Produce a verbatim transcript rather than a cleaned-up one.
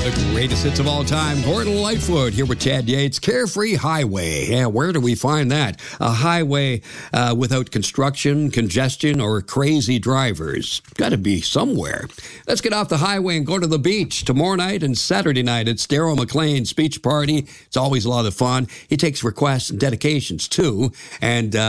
The greatest hits of all time. Gordon Lightfoot here with Chad Yates. Carefree Highway. Yeah, where do we find that? A highway uh, without construction, congestion, or crazy drivers. Got to be somewhere. Let's get off the highway and go to the beach. Tomorrow night and Saturday night, it's Darryl McLean's beach party. It's always a lot of fun. He takes requests and dedications, too. And, uh,